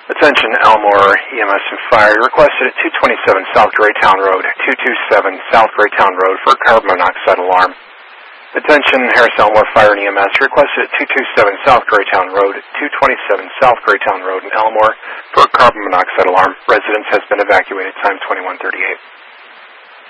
Attention Elmore EMS and Fire. Requested at 227 South Greytown Road, 227 South Greytown Road for a carbon monoxide alarm. Attention Harris Elmore Fire and EMS. Requested at 227 South Greytown Road, 227 South Greytown Road in Elmore for a carbon monoxide alarm. Residence has been evacuated. Time 21:38.